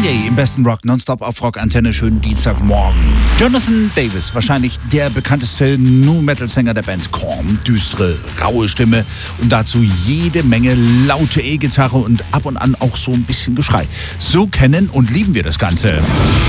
Kanye im besten Rock nonstop auf Rock-Antenne. Schönen Dienstagmorgen. Jonathan Davis, wahrscheinlich der bekannteste Nu-Metal-Sänger der Band Korn. Düstere, raue Stimme und dazu jede Menge laute E-Gitarre und ab und an auch so ein bisschen Geschrei. So kennen und lieben wir das Ganze.